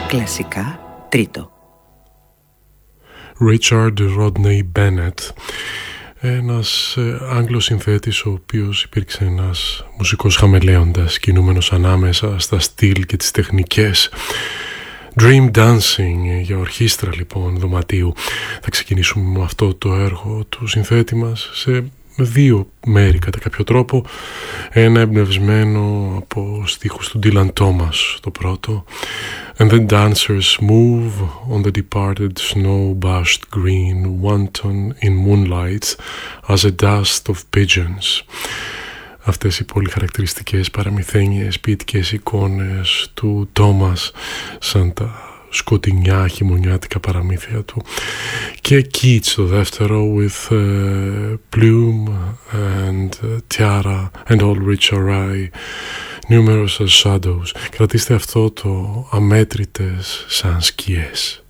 Κλασικά τρίτο. Richard Rodney Bennett, ένας Άγγλος συνθέτης ο οποίος υπήρξε ένας μουσικός χαμελέοντας κινούμενος ανάμεσα στα στυλ και τις τεχνικές. Dream Dancing για ορχήστρα λοιπόν δωματίου. Θα ξεκινήσουμε με αυτό το έργο του συνθέτη μας σε δύο μέρη κατά κάποιο τρόπο. Ένα εμπνευσμένο από στίχους του Dylan Thomas το πρώτο. And the dancers move on the departed snow-bashed green, wanton in moonlight as a dust of pigeons. Αυτές οι πολύ χαρακτηριστικές παραμυθένιες ποιητικές εικόνες του Thomas σαν τα σκοτεινιά χειμωνιάτικα παραμύθια του. Και Keats το δεύτερο with Plume and Tiara and all rich array, numerous as shadows. Κρατήστε αυτό το αμέτρητες σαν σκιές.